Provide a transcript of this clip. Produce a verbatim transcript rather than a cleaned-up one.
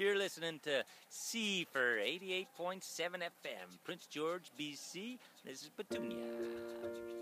You're listening to C for eighty-eight point seven F M, Prince George, B C. This is Petunia.